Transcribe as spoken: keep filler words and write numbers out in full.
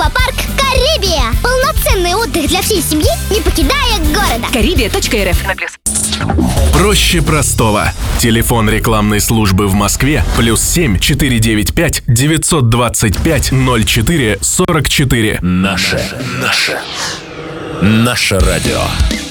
Аквапарк «Карибия». Полноценный отдых для всей семьи, не покидая города. Карибия точка эр эф. Проще простого. Телефон рекламной службы в Москве плюс семь четыре девять пять девятьсот двадцать пять ноль четыре сорок четыре. Наше, наше, наше радио.